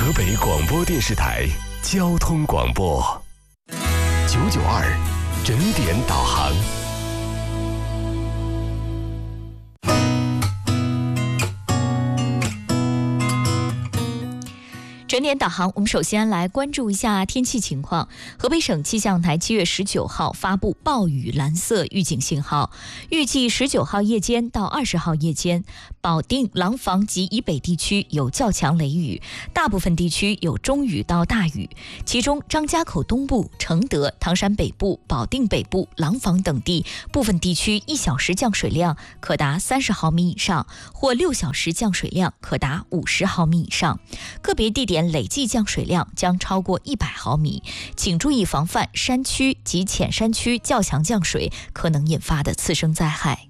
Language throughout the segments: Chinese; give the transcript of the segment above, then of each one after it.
河北广播电视台交通广播992整点导航。 整点导航，我们首先来关注一下天气情况。河北省气象台7月19号发布暴雨蓝色预警信号，预计19号夜间到20号夜间，保定、廊坊及以北地区有较强雷雨，大部分地区有中雨到大雨，其中张家口东部、承德、唐山北部、保定北部、廊坊等地部分地区1小时降水量可达30毫米以上，或6小时降水量可达50毫米以上，个别地点累计降水量将超过100毫米，请注意防范山区及浅山区较强降水可能引发的次生灾害。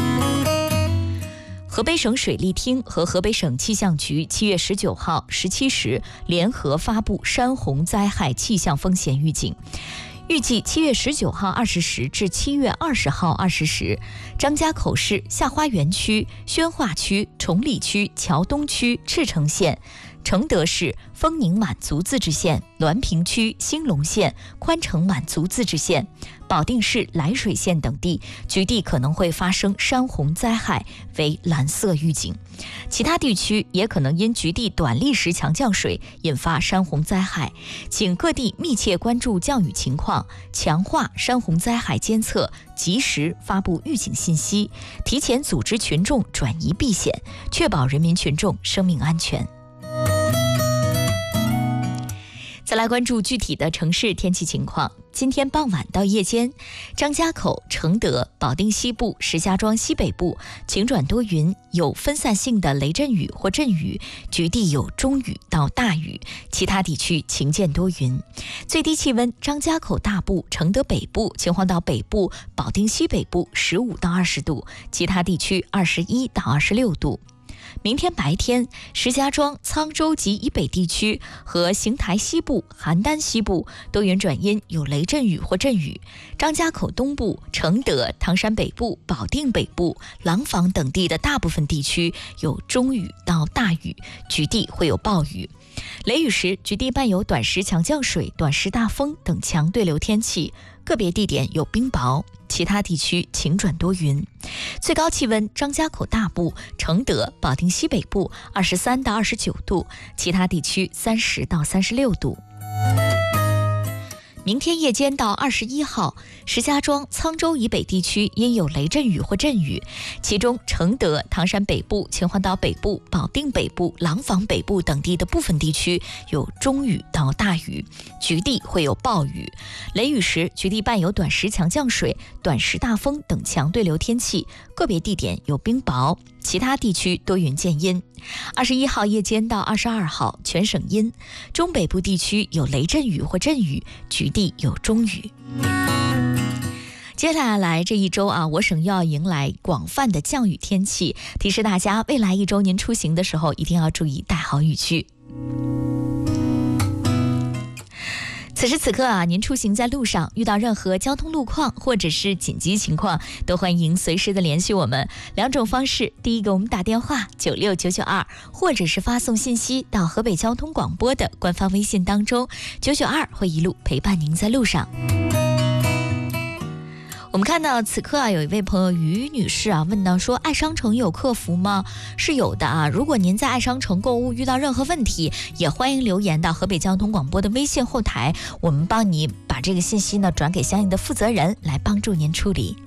河北省水利厅和河北省气象局7月19号17时联合发布山洪灾害气象风险预警。预计7月19号20时至7月20号20时，张家口市下花园区、宣化区、崇礼区、桥东区、赤城县，承德市丰宁满族自治县、滦平区、兴隆县、宽城满族自治县，保定市涞水县等地局地可能会发生山洪灾害，为蓝色预警。其他地区也可能因局地短历时强降水引发山洪灾害，请各地密切关注降雨情况，强化山洪灾害监测，及时发布预警信息，提前组织群众转移避险，确保人民群众生命安全。再来关注具体的城市天气情况。今天傍晚到夜间，张家口、承德、保定西部、石家庄西北部晴转多云，有分散性的雷阵雨或阵雨，局地有中雨到大雨，其他地区晴见多云。最低气温，张家口大部、承德北部、秦皇岛北部、保定西北部15到20度，其他地区21到26度。明天白天，石家庄、沧州及以北地区和邢台西部、邯郸西部多云转阴，有雷阵雨或阵雨。张家口东部、承德、唐山北部、保定北部、廊坊等地的大部分地区有中雨到大雨，局地会有暴雨。雷雨时，局地伴有短时强降水、短时大风等强对流天气，个别地点有冰雹，其他地区晴转多云。最高气温，张家口大部、承德、保定西北部23到29度，其他地区30到36度。明天夜间到21号，石家庄、沧州以北地区因有雷阵雨或阵雨，其中承德、唐山北部、秦皇岛北部、保定北部、廊坊北部等地的部分地区有中雨到大雨，局地会有暴雨。雷雨时，局地伴有短时强降水、短时大风等强对流天气，个别地点有冰雹，其他地区多云见阴。21号夜间到22号，全省阴，中北部地区有雷阵雨或阵雨，局地有中雨。接下来这一周我省又要迎来广泛的降雨天气，提示大家未来一周您出行的时候一定要注意带好雨具。此时此刻您出行在路上，遇到任何交通路况或者是紧急情况，都欢迎随时的联系我们。两种方式，第一个我们打电话96992，或者是发送信息到河北交通广播的官方微信当中，992会一路陪伴您在路上。我们看到此刻有一位朋友于女士问到说，爱商城有客服吗？是有的如果您在爱商城购物遇到任何问题，也欢迎留言到河北交通广播的微信后台，我们帮你把这个信息呢转给相应的负责人来帮助您处理。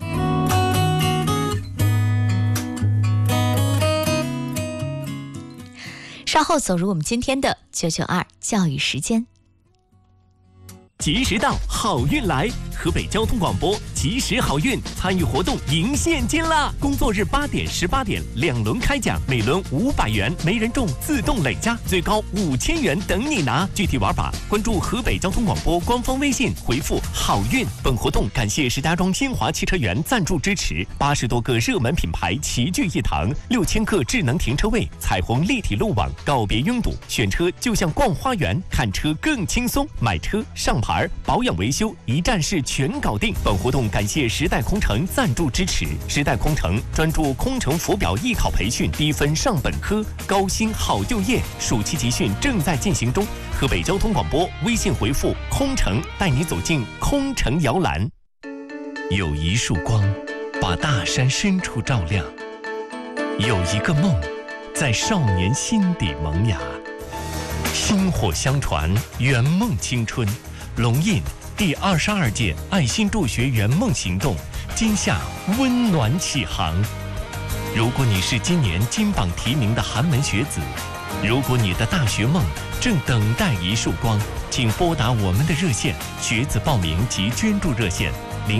稍后走入我们今天的992教育时间。 及时到，好运来！河北交通广播及时好运参与活动赢现金啦！工作日8点、18点2轮开奖，每轮500元，没人中自动累加，最高5000元等你拿。具体玩法关注河北交通广播官方微信，回复好运。本活动感谢石家庄新华汽车园赞助支持，80多个热门品牌齐聚一堂，6000个智能停车位，彩虹立体路网，告别拥堵，选车就像逛花园，看车更轻松，买车上牌保养维修一站式全搞定。本活动感谢时代空乘赞助支持。时代空乘专注空乘浮表艺考培训，低分上本科，高薪好就业。暑期集训正在进行中。河北交通广播微信回复“空乘”，带你走进空乘摇篮。有一束光，把大山深处照亮；有一个梦，在少年心底萌芽。薪火相传，圆梦青春。龙印第22届爱心助学圆梦行动今夏温暖启航。如果你是今年金榜题名的寒门学子，如果你的大学梦正等待一束光，请拨打我们的热线学子报名及捐助热线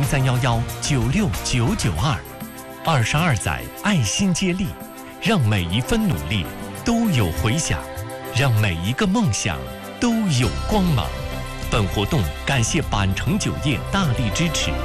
0311969992。22载爱心接力，让每一分努力都有回响，让每一个梦想都有光芒。本活动感谢板城酒业大力支持。